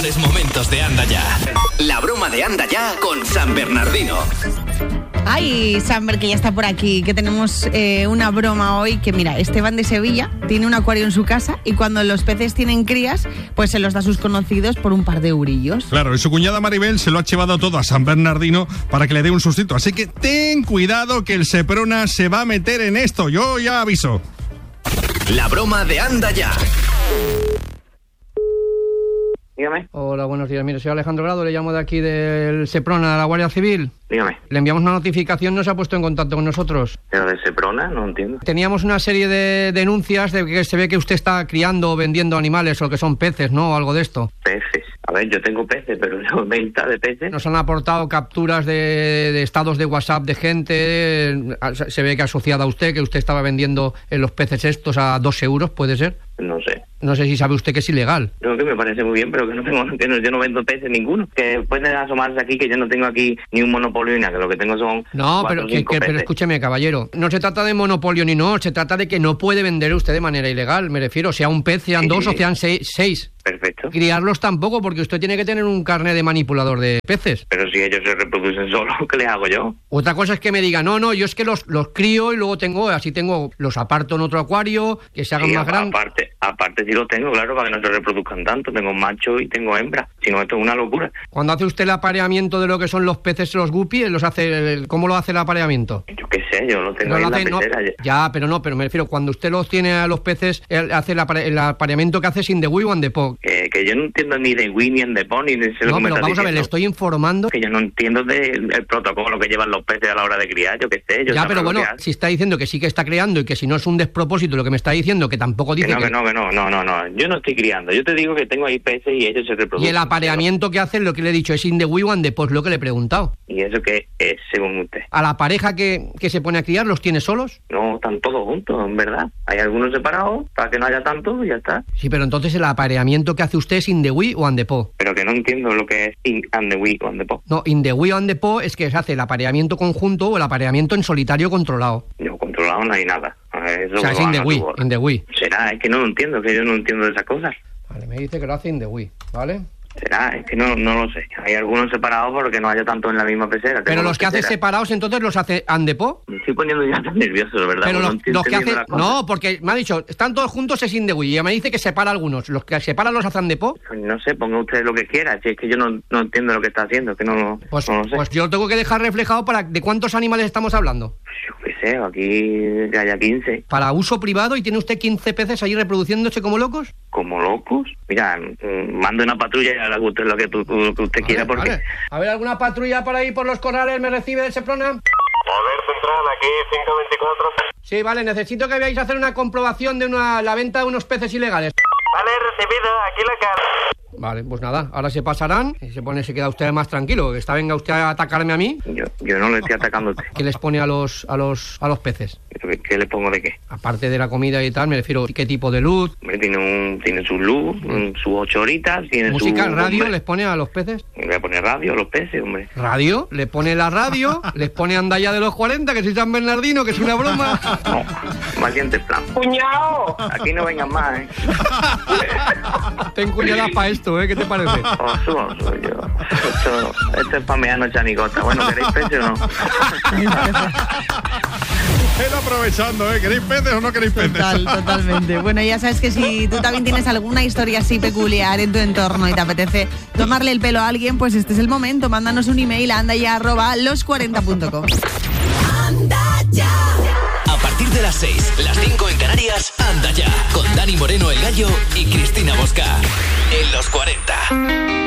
mejores momentos de Anda Ya. La broma de Anda Ya con San Bernardino. Ay, Samber, que ya está por aquí, que tenemos una broma hoy, que mira, Esteban de Sevilla tiene un acuario en su casa y cuando los peces tienen crías, pues se los da a sus conocidos por un par de eurillos. Claro, y su cuñada Maribel se lo ha llevado todo a San Bernardino para que le dé un sustito, así que ten cuidado que el Seprona se va a meter en esto, yo ya aviso. La broma de Anda Ya. Dígame. Hola, buenos días. Mire, soy Alejandro Grado, le llamo de aquí del Seprona, de la Guardia Civil. Dígame. Le enviamos una notificación, no se ha puesto en contacto con nosotros. ¿Pero de Seprona? No entiendo. Teníamos una serie de denuncias de que se ve que usted está criando o vendiendo animales o que son peces, ¿no? O algo de esto. Peces. A ver, yo tengo peces, pero no venta de peces. Nos han aportado capturas de estados de WhatsApp de gente. Se ve que asociada a usted, que usted estaba vendiendo los peces estos a 2 euros, ¿puede ser? No sé. No sé si sabe usted que es ilegal. No, que me parece muy bien, pero que yo no vendo peces ninguno. Que pueden asomarse aquí, que yo no tengo aquí ni un monopolio ni nada, que lo que tengo son... No, pero escúcheme, caballero. No se trata de monopolio ni no, se trata de que no puede vender usted de manera ilegal, me refiero. Sea un pez, sean 2 o sean 6. Perfecto. Criarlos tampoco, porque usted tiene que tener un carnet de manipulador de peces. Pero si ellos se reproducen solos, ¿qué les hago yo? Otra cosa es que me diga, no, yo es que los crío y luego los aparto en otro acuario, que se hagan más grandes. Aparte sí los tengo, claro, para que no se reproduzcan tanto. Tengo macho y tengo hembra. Si no, esto es una locura. Cuando hace usted el apareamiento de lo que son los peces, los guppies, ¿cómo lo hace el apareamiento? Yo qué sé, yo lo tengo en la pecera. Pero me refiero, cuando usted los tiene a los peces, hace el apareamiento que hace sin the wee o the po. Que yo no entiendo ni de wee ni en the po, ni de lo que me está vamos diciendo. A ver, le estoy informando. Que yo no entiendo del protocolo que llevan los peces a la hora de criar, yo qué sé. Pero bueno, si está diciendo que sí que está creando y que si no es un despropósito lo que me está diciendo, que tampoco dice que no, yo no estoy criando. Yo te digo que tengo ahí peces y ellos se reproducen. Y el apareamiento que hacen, lo que le he dicho, es in the wee and the po, lo que le he preguntado. ¿Y eso qué es, según usted? ¿A la pareja que se pone a criar los tiene solos? No, están todos juntos, en verdad. Hay algunos separados para que no haya tanto y ya está. Sí, pero entonces el apareamiento que hace usted es in the wee o and the po. Pero que no entiendo lo que es in and the wee o and the po. No, in the wee o and the po es que se hace el apareamiento conjunto o el apareamiento en solitario controlado. No, controlado no hay nada. Eso o sea, es in the wee. Será, es que no lo entiendo, que yo no entiendo de esas cosas. Vale, me dice que lo hace in the wee, ¿vale? Será, es que no lo sé. Hay algunos separados porque no haya tanto en la misma pecera. Pero los que hace separados, entonces los hace and the po. Me estoy poniendo ya tan nervioso, de verdad. Pero los que hace... No, porque me ha dicho, están todos juntos es in the wee. Y me dice que separa algunos. Los que separa los hace and the po. No sé, ponga usted lo que quiera. Si es que yo no entiendo lo que está haciendo, que no lo sé. Pues yo lo tengo que dejar reflejado ¿de cuántos animales estamos hablando? Yo qué sé, aquí que haya 15. ¿Para uso privado y tiene usted 15 peces ahí reproduciéndose como locos? ¿Como locos? Mira, mande una patrulla y haga usted lo que usted quiera, porque... Vale. A ver, ¿alguna patrulla por ahí por los corrales me recibe del Seprona? A ver, central, aquí 524. Sí, vale, necesito que veáis a hacer una comprobación de la venta de unos peces ilegales. Vale, recibido, aquí la cara. Vale, pues nada, ahora se pasarán y se queda usted más tranquilo. Que venga usted a atacarme a mí. Yo no le estoy atacando a usted. ¿Qué les pone a los peces? ¿Qué le pongo de qué? Aparte de la comida y tal, me refiero, ¿qué tipo de luz? Hombre, tiene su luz, sus 8 horitas, tiene ¿música, su... radio les pone a los peces? Le pone radio a los peces, hombre. ¿Radio? ¿Le pone la radio? ¿Les pone Anda Ya de los 40, que soy San Bernardino, que es una broma? No, valiente plan. ¡Cuñao! Aquí no vengan más, Ten cuñadas para esto, ¿qué te parece? Oso, yo. Esto es para mearnos chanigota. Bueno, ¿queréis peces o no? Él aprovechando, ¿queréis peces o no queréis peces? Totalmente. Bueno, ya sabes que si tú también tienes alguna historia así peculiar en tu entorno y te apetece tomarle el pelo a alguien, pues este es el momento. Mándanos un email a andaya@los40.com. Anda Ya. A partir de las 6, las 5 en Canarias, Anda Ya, con Dani Moreno el Gallo y Cristina Bosca. En los 40.